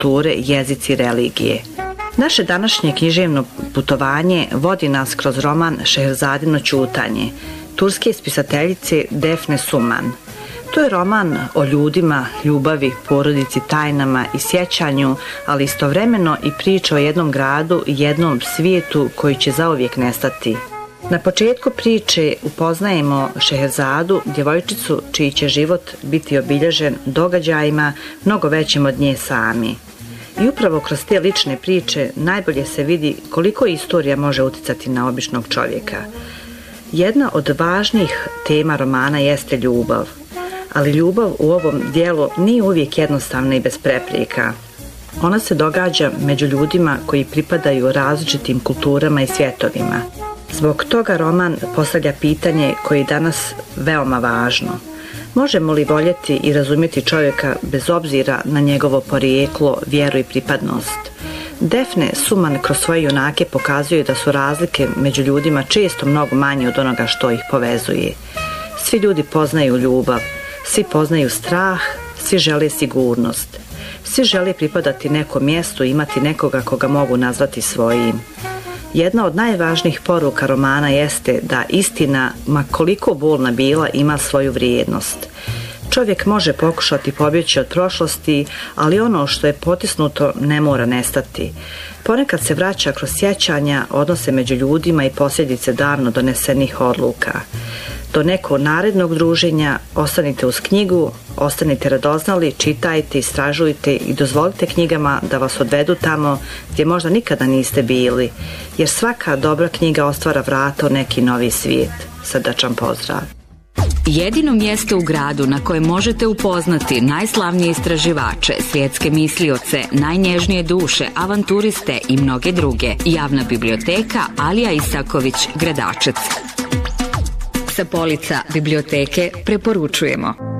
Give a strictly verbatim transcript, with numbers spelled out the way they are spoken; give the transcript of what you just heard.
kulture, jezici i religije. Naše današnje književno putovanje vodi nas kroz roman Šehrazadino ćutanje, turske spisateljice Defne Suman. To je roman o ljudima, ljubavi, porodici, tajnama i sjećanju, ali istovremeno i priča o jednom gradu i jednom svijetu koji će zauvijek nestati. Na početku priče upoznajemo Šehrazadu, djevojčicu čiji će život biti obilježen događajima mnogo većim od nje sami. I upravo kroz te lične priče najbolje se vidi koliko istorija može uticati na običnog čovjeka. Jedna od važnijih tema romana jeste ljubav, ali ljubav u ovom dijelu nije uvijek jednostavna i bez prepreka. Ona se događa među ljudima koji pripadaju različitim kulturama i svjetovima. Zbog toga roman postavlja pitanje koje je danas veoma važno. Možemo li voljeti i razumjeti čovjeka bez obzira na njegovo porijeklo, vjeru i pripadnost? Defne Suman kroz svoje junake pokazuje da su razlike među ljudima često mnogo manje od onoga što ih povezuje. Svi ljudi poznaju ljubav, svi poznaju strah, svi žele sigurnost. Svi žele pripadati nekom mjestu i imati nekoga koga mogu nazvati svojim. Jedna od najvažnijih poruka romana jeste da istina, ma koliko bolna bila, ima svoju vrijednost. Čovjek može pokušati pobjeći od prošlosti, ali ono što je potisnuto ne mora nestati. Ponekad se vraća kroz sjećanja, odnose među ljudima i posljedice davno donesenih odluka. Do nekog narednog druženja ostanite uz knjigu, ostanite radoznali, čitajte, istražujte i dozvolite knjigama da vas odvedu tamo gdje možda nikada niste bili, jer svaka dobra knjiga otvara vrata u neki novi svijet. Srdačan pozdrav! Jedino mjesto u gradu na kojem možete upoznati najslavnije istraživače, svjetske mislioce, najnježnije duše, avanturiste i mnoge druge. Javna biblioteka Alija Isaković, Gradačec. Sa polica biblioteke preporučujemo.